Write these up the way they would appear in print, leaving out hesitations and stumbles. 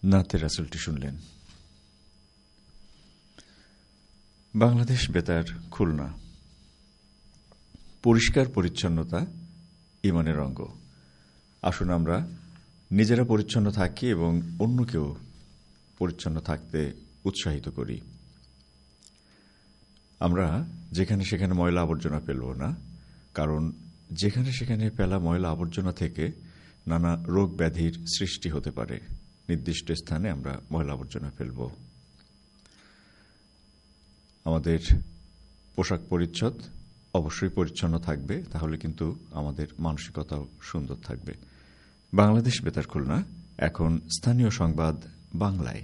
নাতে রাসূলটি শুনলেন। বাংলাদেশ বেতার, খুলনা। পরিষ্কার পরিচ্ছন্নতা ঈমানের অঙ্গ। আসুন আমরা নিজেরা পরিচ্ছন্ন থাকি এবং অন্যকেও পরিচ্ছন্ন থাকতে উৎসাহিত করি। আমরা যেখানে সেখানে ময়লা আবর্জনা ফেলব না, কারণ যেখানে সেখানে ফেলা ময়লা আবর্জনা থেকে নানা রোগ ব্যাধির সৃষ্টি হতে পারে। নির্দিষ্ট স্থানে আমরা ময়লা আবর্জনা ফেলব। আমাদের পোশাক পরিচ্ছদ অবশ্যই পরিচ্ছন্ন থাকবে, তাহলে কিন্তু আমাদের মানসিকতাও সুন্দর থাকবে। বাংলাদেশ বেতার, খুলনা। এখন স্থানীয় সংবাদ বাংলায়।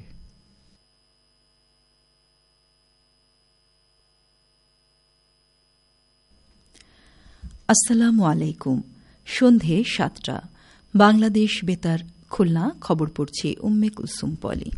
আসসালামু আলাইকুম। সন্ধে 7টা। বাংলাদেশ বেতার, খুলনা। খবর পড়ছি উম্মে কুলসুম পলি।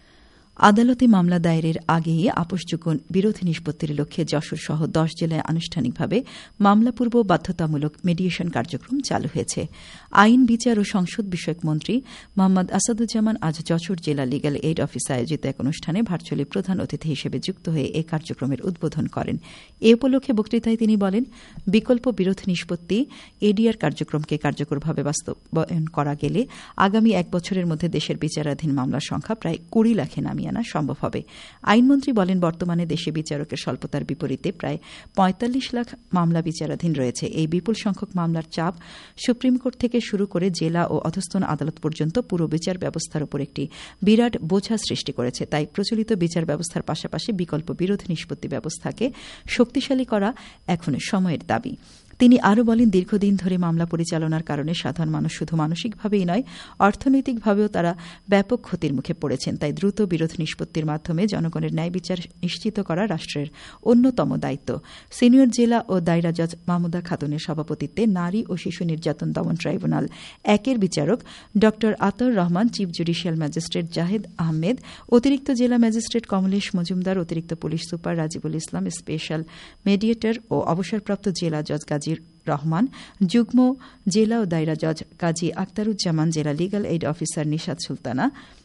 আদালতে মামলা দায়েরের আগেই আপসযোগ্য বিরোধ নিষ্পত্তির লক্ষ্যে যশোর সহ 10 জেলায় আনুষ্ঠানিকভাবে মামলাপূর্ব বাধ্যতামূলক মেডিয়েশন কার্যক্রম চালু হয়েছে। আইন, বিচার ও সংসদ বিষয়ক মন্ত্রী মোহাম্মদ আসাদুজ্জামান আজ যশোর জেলা লিগ্যাল এইড অফিসে আয়োজিত এক অনুষ্ঠানে ভার্চুয়ালি প্রধান অতিথি হিসেবে যুক্ত হয়ে এ কার্যক্রমের উদ্বোধন করেন। এ উপলক্ষে বক্তৃতায় তিনি বলেন, বিকল্প বিরোধ নিষ্পত্তি এডিআর কার্যক্রমকে কার্যকরভাবে বাস্তবায়ন করা গেলে আগামী 1 বছরের মধ্যে দেশের বিচারাধীন মামলার সংখ্যা প্রায় 20 লাখে নামিয়ে আনা সম্ভব হবে। আইনমন্ত্রী বলেন, বর্তমানে দেশে বিচারকের স্বল্পতার বিপরীতে প্রায় 45 লাখ মামলা বিচারাধীন রয়েছে। এই বিপুল সংখ্যক মামলার চাপ সুপ্রিম কোর্ট থেকে শুরু করে জেলা ও অধস্তন আদালত পর্যন্ত পুরো বিচার ব্যবস্থার উপর একটি বিরাট বোঝা সৃষ্টি করেছে। তাই প্রচলিত বিচার ব্যবস্থার পাশাপাশি বিকল্প বিরোধ নিষ্পত্তি ব্যবস্থাকে শক্তিশালী করা এখন সময়ের দাবি। তিনি আরও বলেন, দীর্ঘদিন ধরে মামলা পরিচালনার কারণে সাধারণ মানুষ শুধু মানসিকভাবেই নয়, অর্থনৈতিকভাবেও তারা ব্যাপক ক্ষতির মুখে পড়েছেন। তাই দ্রুত বিরোধ নিষ্পত্তির মাধ্যমে জনগণের ন্যায় বিচার নিশ্চিত করা রাষ্ট্রের অন্যতম দায়িত্ব। সিনিয়র জেলা ও দায়রা জজ মাহমুদা খাতুনের সভাপতিত্বে নারী ও শিশু নির্যাতন দমন ট্রাইব্যুনাল 1-এর বিচারক ড আতর Rahman, chief judicial magistrate Zahed Ahmed, অতিরিক্ত জেলা ম্যাজিস্ট্রেট কমলেশ মজুমদার, অতিরিক্ত পুলিশ সুপার রাজিবুল ইসলাম, স্পেশাল মেডিয়েটর ও অবসরপ্রাপ্ত জেলা জজ গাজী রহমান, যুগ্ম জেলা ও দায়রা জজ কাজী আক্তারুজ্জামান, জেলা legal aid officer Nishat Sultana,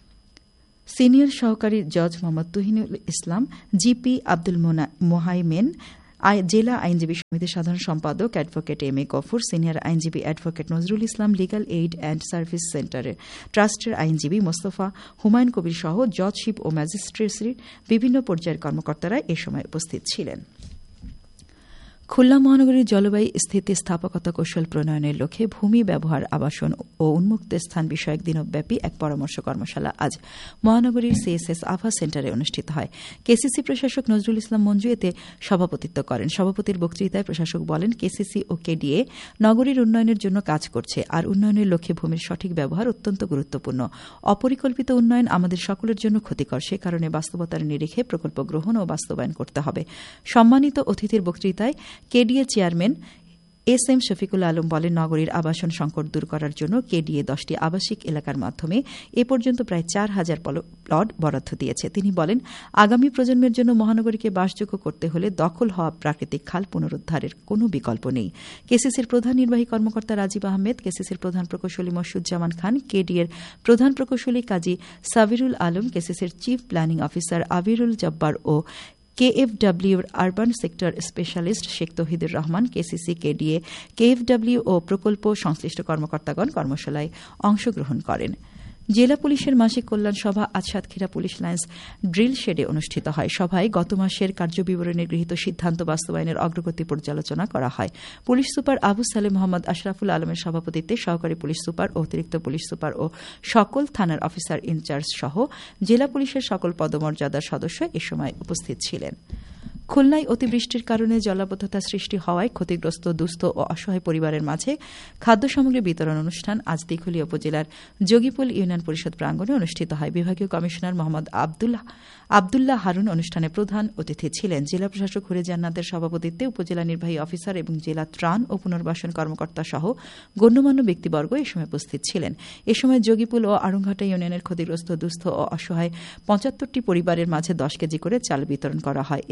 senior সহকারী জজ মোহাম্মদ তুহিনুল ইসলাম, জিপি আব্দুল মোহাইমেন, জেলা আইনজীবী সমিতির সাধারণ সম্পাদক advocate M A Gafur, senior আইনজীবী advocate Nazrul Islam, legal aid and service সেন্টারের ট্রাস্টের আইনজীবী মোস্তফা হুমায়ুন কবির সহ জজশিপ ও ম্যাজিস্ট্রেসির বিভিন্ন পর্যায়ের কর্মকর্তারা এ সময় উপস্থিত ছিলেন। খুলনা মহানগরীর জলবায়ু স্থিতিস্থাপকতা কৌশল প্রণয়নের লক্ষ্যে ভূমি ব্যবহার, আবাসন ও উন্মুক্ত স্থান বিষয়ক দিনব্যাপী এক পরামর্শ কর্মশালা আজ মহানগরীর সিএসএস আভা সেন্টারে অনুষ্ঠিত হয়। কেসিসি প্রশাসক নজরুল ইসলাম মঞ্জু এতে সভাপতিত্ব করেন। সভাপতির বক্তৃতায় প্রশাসক বলেন, কেসিসি ও কেডিএ নগরীর উন্নয়নের জন্য কাজ করছে, আর উন্নয়নের লক্ষ্যে ভূমির সঠিক ব্যবহার অত্যন্ত গুরুত্বপূর্ণ। অপরিকল্পিত উন্নয়ন আমাদের সকলের জন্য ক্ষতিকর। সে কারণে বাস্তবতার নিরিখে প্রকল্প গ্রহণ ও বাস্তবায়ন করতে হবে। সম্মানিত অতিথির বক্তৃতায় KDA chairman S M Shafiqul Alam বলেন, নগরীর আবাসন সংকট দূর করার জন্য কেডিএ 10টি আবাসিক এলাকার মাধ্যমে এ পর্যন্ত প্রায় 4000 প্লট বরাদ্দ দিয়েছে। তিনি বলেন, আগামী প্রজন্মের জন্য মহানগরীকে বাসযোগ্য করতে হলে দখল হওয়া প্রাকৃতিক খাল পুনরুদ্ধারের কোনো বিকল্প নেই। কেসিসির প্রধান নির্বাহী কর্মকর্তা রাজীব আহমেদ, কেসিসির প্রধান প্রকৌশলী মসুজ্জামান খান, কেডিএর প্রধান প্রকৌশলী কাজী Sabirul Alam, কেসিসির chief planning officer Abirul Jabbar ও কেএফডব্লিউর urban sector specialist Sheikh Touhidur Rahman, KCC, KDA, কেএফডব্লিউ ও প্রকল্প সংশ্লিষ্ট কর্মকর্তাগণ কর্মশালায় অংশগ্রহণ করেন। জেলা পুলিশের মাসিক কল্যাণ সভা আজ সাতক্ষীরা পুলিশ লাইন্স ড্রিল শেডে অনুষ্ঠিত হয়। সভায় গত মাসের কার্যবিবরণে গৃহীত সিদ্ধান্ত বাস্তবায়নের অগ্রগতি পর্যালোচনা করা হয়। পুলিশ সুপার আবু সালেম মোহাম্মদ আশরাফুল আলমের সভাপতিত্বে সহকারী পুলিশ সুপার ও অতিরিক্ত পুলিশ সুপার ও সকল থানার অফিসার ইনচার্জ সহ জেলা পুলিশের সকল পদমর্যাদার সদস্য এ সময় উপস্থিত ছিলেন। খুলনায় অতিবৃষ্টির কারণে জলাবদ্ধতা সৃষ্টি হওয়ায় ক্ষতিগ্রস্ত, দুস্থ ও অসহায় পরিবারের মাঝে খাদ্য সামগ্রী বিতরণ অনুষ্ঠান আজ দিঘলিয়া উপজেলার যোগীপুল ইউনিয়ন পরিষদ প্রাঙ্গণে অনুষ্ঠিত হয়। বিভাগীয় কমিশনার মোহাম্মদ আবদুল্লাহ হারুন অনুষ্ঠানে প্রধান অতিথি ছিলেন। জেলা প্রশাসক হুরে জান্নাতের সভাপতিত্বে উপজেলা নির্বাহী অফিসার এবং জেলা ত্রাণ ও পুনর্বাসন কর্মকর্তা সহ গণ্যমান্য ব্যক্তিবর্গ এ সময় উপস্থিত ছিলেন। এ সময় যোগীপুল ও আড়ংঘাটা ইউনিয়নের ক্ষতিগ্রস্ত, দুস্থ ও অসহায় 75টি পরিবারের মাঝে 10 কেজি করে চাল বিতরণ করা হয়। এছাড়া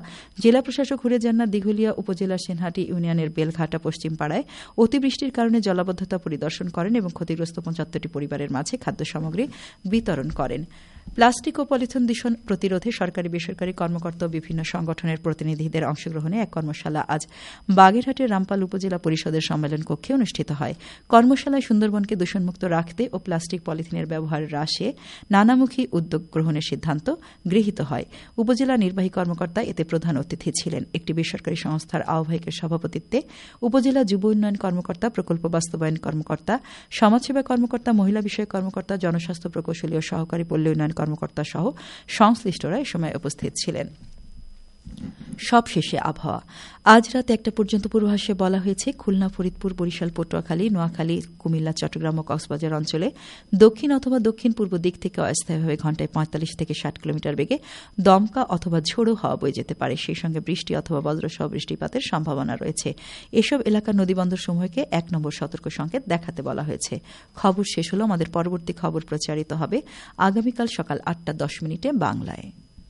জেলা প্রশাসক হুরে জান্নাত দিঘলিয়া উপজেলার সেনহাটি ইউনিয়নের বেলঘাটা পশ্চিম পাড়ায় অতিবৃষ্টির কারণে জলাবদ্ধতা পরিদর্শন করেন এবং ক্ষতিগ্রস্ত ৭৫টি পরিবারের মাঝে খাদ্য সামগ্রী বিতরণ করেন। প্লাস্টিক ও পলিথিন দূষণ প্রতিরোধে সরকারি বেসরকারি কর্মকর্তা ও বিভিন্ন সংগঠনের প্রতিনিধিদের অংশগ্রহণে এক কর্মশালা আজ বাগেরহাটের রামপাল উপজেলা পরিষদের সম্মেলন কক্ষে অনুষ্ঠিত হয়। কর্মশালায় সুন্দরবনকে দূষণমুক্ত রাখতে ও প্লাস্টিক পলিথিনের ব্যবহার হ্রাসে নানামুখী উদ্যোগ গ্রহণের সিদ্ধান্ত গৃহীত হয়। উপজেলা নির্বাহী কর্মকর্তা এতে প্রধান অতিথি ছিলেন। একটি বেসরকারি সংস্থার আহ্বায়কের সভাপতিত্বে উপজেলা যুব উন্নয়ন কর্মকর্তা, প্রকল্প বাস্তবায়ন কর্মকর্তা, সমাজসেবা কর্মকর্তা, মহিলা বিষয়ক কর্মকর্তা, জনস্বাস্থ্য প্রকৌশলী ও সহকারী পল্লী উন্নয়ন কর্মকর্তা সহ সংশ্লিষ্টরা এ সময় উপস্থিত ছিলেন। সবশেষে আবহাওয়া। আজ রাত ১টা পর্যন্ত পূর্বাভাসে বলা হয়েছে খুলনা, ফরিদপুর, বরিশাল, পটুয়াখালী, নোয়াখালী, কুমিল্লা, চট্টগ্রাম ও কক্সবাজার অঞ্চলে দক্ষিণ অথবা দক্ষিণ পূর্ব দিক থেকে অস্থায়ীভাবে ঘণ্টায় ৪৫ থেকে ৬০ কিলোমিটার বেগে দমকা অথবা ঝোড়ো হাওয়া বয়ে যেতে পারে। সেই সঙ্গে বৃষ্টি অথবা বজ্রসহ বৃষ্টিপাতের সম্ভাবনা রয়েছে। এসব এলাকার নদীবন্দরসমূহকে ১ নম্বর সতর্ক সংকেত দেখাতে বলা হয়েছে। খবর শেষ হল। আমাদের পরবর্তী খবর প্রচারিত হবে আগামীকাল সকাল ৮টা ১০ বাংলায়।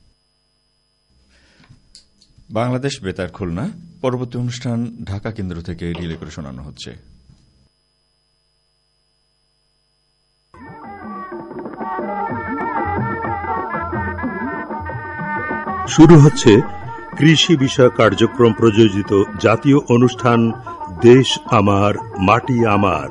বাংলাদেশ বেতার খুলনা। পরবর্তী অনুষ্ঠান ঢাকা কেন্দ্র থেকে রিলে করে শোনানো হচ্ছে। শুরু হচ্ছে কৃষি বিষয়ক কার্যক্রম প্রযোজিত জাতীয় অনুষ্ঠান দেশ আমার মাটি আমার।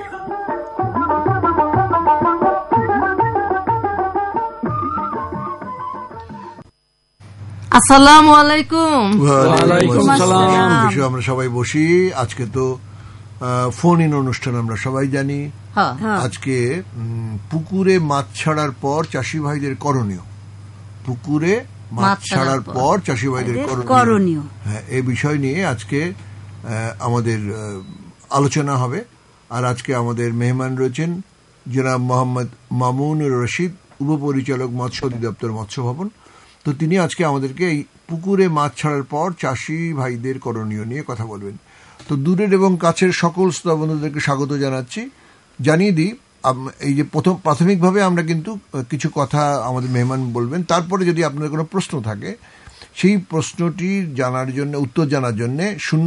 আসসালামু আলাইকুম। ওয়ালাইকুম আসসালাম। আমরা সবাই বসি। আজকে তো ফোন ইন অনুষ্ঠান, আমরা সবাই জানি। আজকে পুকুরে মাছ ছাড়ার পর চাষি ভাইদের করণীয়, পুকুরে মাছ ছাড়ার পর চাষি ভাইদের করণীয়, হ্যাঁ, এই বিষয় নিয়ে আজকে আমাদের আলোচনা হবে। আর আজকে আমাদের মেহমান রয়েছেন জনাব মোহাম্মদ মামুনুর রশিদ, উপপরিচালক মৎস্য অধিদপ্তর মৎস্য ভবন। তো তিনি আজকে আমাদেরকে এই পুকুরে মাছ ছাড়ার পর চাষি ভাইদের করণীয় নিয়ে কথা বলবেন। তো দূরের এবং কাছের সকল শ্রোতা বন্ধুদেরকে স্বাগত জানাচ্ছি। জানিয়ে দিই, এই যে প্রাথমিকভাবে আমরা কিন্তু কিছু কথা আমাদের মেহমান বলবেন, তারপরে যদি আপনাদের কোনো প্রশ্ন থাকে সেই প্রশ্নটি জানার জন্য, উত্তর জানার জন্য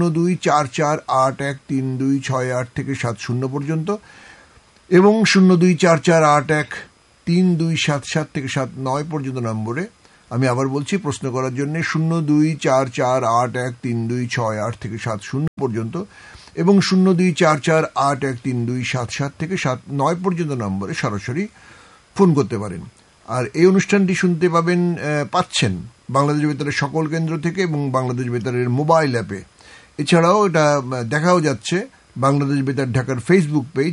0244813268 থেকে 70 পর্যন্ত এবং 0244813277 থেকে 79 পর্যন্ত নম্বরে, আমি আবার বলছি, প্রশ্ন করার জন্য 0244813268 থেকে 70 পর্যন্ত এবং 0244813277 থেকে 79 পর্যন্ত নম্বরে সরাসরি ফোন করতে পারেন। আর এই অনুষ্ঠানটি শুনতে পাচ্ছেন বাংলাদেশ বেতারের সকল কেন্দ্র থেকে এবং বাংলাদেশ বেতারের মোবাইল অ্যাপে। এছাড়াও এটা দেখাও যাচ্ছে বাংলাদেশ বেতার ঢাকার ফেসবুক পেজ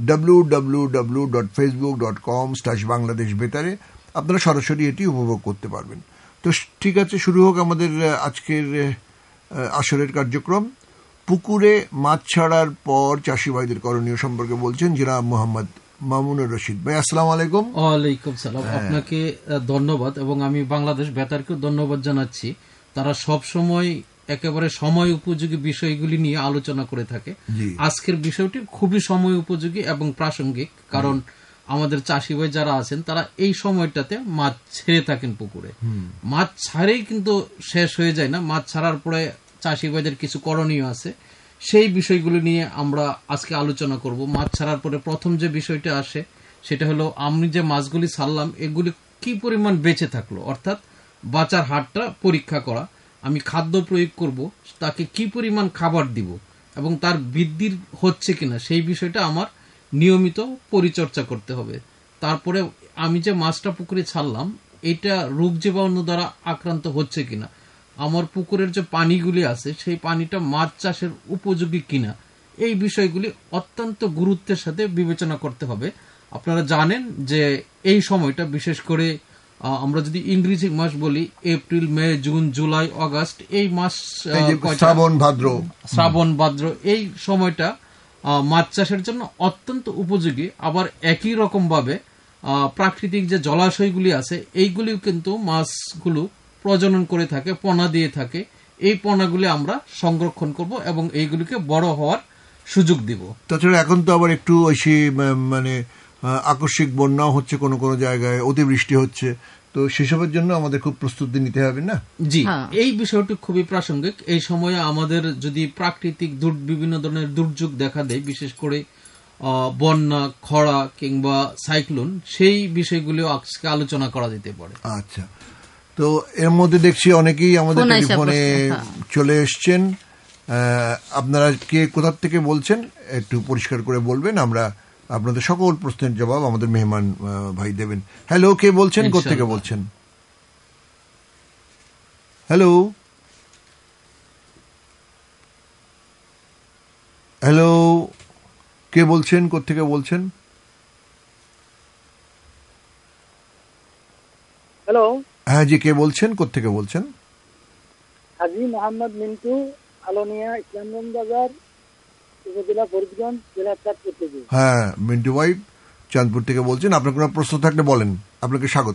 www.facebook.com/বাংলাদেশ বেতারে। আপনারা সরাসরি এটি উপভোগ করতে পারবেন। তো ঠিক আছে, শুরু হোক আমাদের আজকের আসরের কার্যক্রম। পুকুরে মাছ ছাড়ার পর চাষি ভাইদের করণীয় সম্পর্কে বলছেন জনাব মোহাম্মদ মামুনুর রশিদ ভাই। আসসালামু আলাইকুম। ওয়ালাইকুম সালাম। আপনাকে ধন্যবাদ এবং আমি বাংলাদেশ বেতারকে ধন্যবাদ জানাচ্ছি। তারা সব সময় একেবারে সময় উপযোগী বিষয়গুলি নিয়ে আলোচনা করে থাকে। আজকের বিষয়টি খুবই সময় উপযোগী এবং প্রাসঙ্গিক, কারণ আমাদের চাষি ভাই যারা আছেন তারা এই সময়টাতে মাছ ছেড়ে থাকেন পুকুরে। মাছ ছাড়েই কিন্তু শেষ হয়ে যায় না, মাছ ছাড়ার পরে চাষি ভাইদের কিছু করণীয় আছে, সেই বিষয়গুলো নিয়ে আমরা আজকে আলোচনা করব। মাছ ছাড়ার পরে প্রথম যে বিষয়টা আসে সেটা হলো, আমি যে মাছগুলি ছাড়লাম এগুলি কি পরিমাণ বেঁচে থাকলো, অর্থাৎ বাঁচার হারটা পরীক্ষা করা। আমি খাদ্য প্রয়োগ করব, তাকে কি পরিমাণ খাবার দিব এবং তার বৃদ্ধি হচ্ছে কিনা সেই বিষয়টা আমার নিয়মিত পরিচর্যা করতে হবে। তারপরে আমি যে মাছটা পুকুরে ছাড়লাম এটা রোগ জীবাণু দ্বারা আক্রান্ত হচ্ছে কিনা, আমার পুকুরের যে পানিগুলি আছে সেই পানিটা মাছ চাষের উপযোগী কিনা, এই বিষয়গুলি অত্যন্ত গুরুত্বের সাথে বিবেচনা করতে হবে। আপনারা জানেন যে এই সময়টা বিশেষ করে আমরা যদি ইংরেজি মাস বলি, এপ্রিল, মে, জুন, জুলাই, অগাস্ট, এই মাস, শ্রাবণ, ভাদ্র, এই সময়টা মাছ চাষের জন্য অত্যন্ত উপযোগী। আবার একই রকম ভাবে প্রাকৃতিক যে জলাশয়গুলি আছে এইগুলিও কিন্তু মাছগুলো প্রজনন করে থাকে, পোনা দিয়ে থাকে। এই পোনাগুলি আমরা সংরক্ষণ করব এবং এইগুলিকে বড় হওয়ার সুযোগ দিব। তাছাড়া এখন তো আবার একটু আকস্মিক বন্যাও হচ্ছে, কোনো কোনো জায়গায় অতিবৃষ্টি হচ্ছে, তো সেসবের জন্য আমাদের খুব প্রস্তুতি নিতে হবে না? জি, এই বিষয়টি খুবই প্রাসঙ্গিক। এই সময়ে আমাদের যদি প্রাকৃতিক বিভিন্ন ধরনের দুর্যোগ দেখা দেয়, বিশেষ করে বন্যা, খরা কিংবা সাইক্লোন, সেই বিষয়গুলো আজকে আলোচনা করা যেতে পারে। আচ্ছা, তো এর মধ্যে দেখছি অনেকেই আমাদের টেলিফোনে চলে এসছেন। আপনারা কে কোথা থেকে বলছেন একটু পরিষ্কার করে বলবেন, আমরা আপনাদের সকল প্রশ্নের জবাব আমাদের মেহমান ভাই দেবেন। হ্যালো, কে বলছেন, কোথা থেকে বলছেন? হ্যালো, হ্যালো, কে বলছেন, কোথা থেকে বলছেন? হ্যালো, হ্যাঁ জি, কে বলছেন, কোথা থেকে বলছেন? হাজি মোহাম্মদ মিন্টু, আলোনিয়া, ইসলামগঞ্জ বাজার, উপজেলা ফরিদগঞ্জ, জেলা চাঁদপুর থেকে। হ্যাঁ মিন্টু ভাই, চাঁদপুর থেকে বলছেন। আপনার কোনো প্রশ্ন থাকলে বলেন, আপনাকে স্বাগত।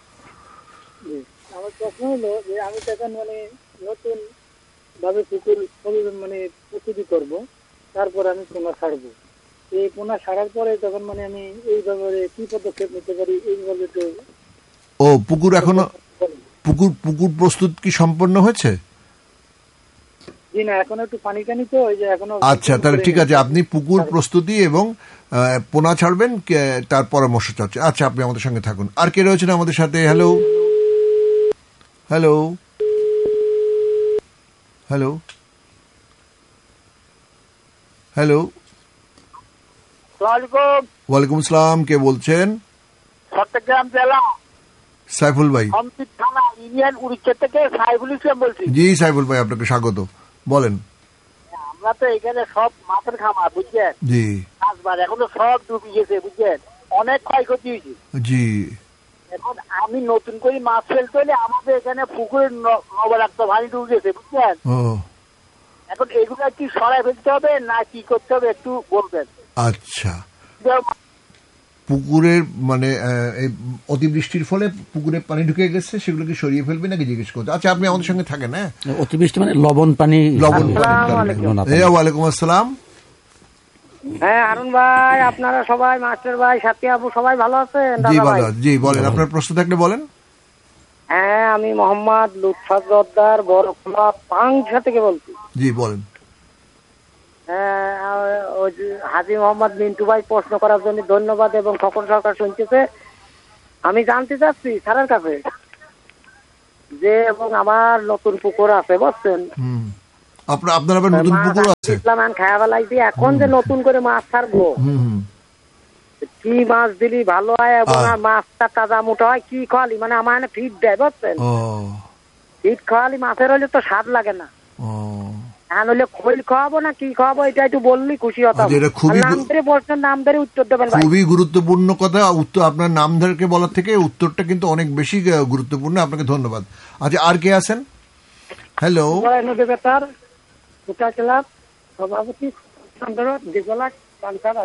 আমার প্রশ্ন হলো যে আমি তখন মানে নতুন ভাবে পুকুর মানে প্রস্তুতি করব, তারপর আমি পোনা ছাড়বো। এই পোনা ছাড়ার পরে তখন মানে আমি এই ব্যাপারে কি পদক্ষেপ নিতে পারি, এই ব্যাপারে তো। ও, পুকুর এখনো পুকুর প্রস্তুত কি সম্পন্ন হয়েছে? জি না, এখন একটু পানি টানি তো, ওই যে এখনো। আচ্ছা, তাহলে ঠিক আছে, আপনি পুকুর প্রস্তুতি এবং পোনা ছাড়বেন তার পরামর্শ চাচ্ছে। আচ্ছা, আপনি আমাদের সঙ্গে থাকুন। আর কে রয়েছেন আমাদের সাথে? হ্যালো, হ্যালো, হ্যালো, হ্যালো, ওয়ালাইকুম আসসালাম, কে বলছেন? চট্টগ্রাম জেলা সাইফুল ভাই। থানা ইউনিয়ন উড়িষ্যা থেকে সাইফুল ইসলাম বলছি। জি সাইফুল ভাই, আপনাকে স্বাগত, বলেন। আমরা তো এখানে সব মাছের খামার, বুঝছেন? জি। মাছবার এখন তো সব ডুবে গেছে, বুঝছেন, অনেক ক্ষয়ক্ষতি হয়েছে। জি। এখন আমি নতুন করে মাছ ফেলতে হলে আমাদের এখানে পুকুরের নবরাক্ত পানি ডুবে গেছে, বুঝছেন? এখন এগুলো কি সরাই ফেলতে হবে না কি করতে হবে একটু বলবেন। আচ্ছা, পুকুরের মানে অতিবৃষ্টির ফলে পুকুরে পানি ঢুকে গেছে, সেগুলোকে সরিয়ে ফেলবে নাকি জিজ্ঞেস করতে? আচ্ছা, আপনি আমাদের সঙ্গে থাকেন। হ্যাঁ, অতিবৃষ্টি মানে লবণ পানি। ওয়ালাইকুম আসসালাম। হ্যাঁ হারুন ভাই, আপনারা সবাই, মাস্টার ভাই, সাথী আপু সবাই ভালো আছেন? জি ভালো। জি বলেন, আপনার প্রশ্ন থাকলে বলেন। হ্যাঁ, আমি মোহাম্মদ লুৎফা জর্দার, বড়খোলা পাংশা থেকে বলছি। জি বলেন। হ্যাঁ, হাজি মোহাম্মদ মিন্টু ভাই প্রশ্ন করার জন্য ধন্যবাদ এবং সকল সরকার শুনতেছে। আমি জানতে চাচ্ছি স্যারের কাছে যে, এবং আমার নতুন পুকুর আছে, বুঝছেন? আপনার আবার নতুন পুকুর আছে? খায়া বেলাইছি, এখন যে নতুন করে মাছ ছাড়বো, কি মাছ দিলি ভালো হয় এবং মাছটা তাজা মোটা হয়, কি খাওয়ালি, মানে আমার ফিট দেয়, বুঝছেন? ফিট খাওয়ালি মাছের হলে তো স্বাদ লাগে না। এখন হলে খৈল খাওয়াবো না কি খাওয়াবো, এটা একটু বললি খুশি হতাম। নাম ধরে প্রশ্নের নাম ধরে উত্তর দেবেন। খুবই গুরুত্বপূর্ণ কথা। উত্তর আপনার নাম ধরে বলার থেকে উত্তরটা কিন্তু অনেক বেশি গুরুত্বপূর্ণ। আপনাকে ধন্যবাদ। আচ্ছা, আর কে আছেন? হ্যালো, সভাপতি